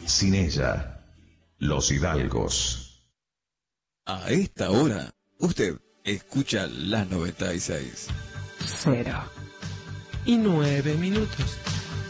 Sin ella, los hidalgos. A esta hora, usted escucha la 96. 0 y 9 minutos.